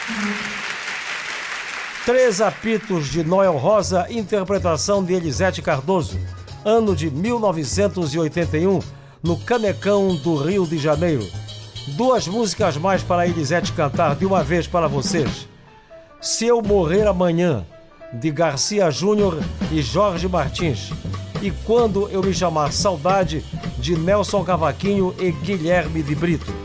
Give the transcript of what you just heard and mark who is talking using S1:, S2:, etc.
S1: Três Apitos de Noel Rosa, interpretação de Elisete Cardoso, ano de 1981, no Canecão do Rio de Janeiro. Duas músicas mais para Elisete cantar de uma vez para vocês. Se Eu Morrer Amanhã, de Garcia Júnior e Jorge Martins. E Quando Eu Me Chamar Saudade, de Nelson Cavaquinho e Guilherme de Brito.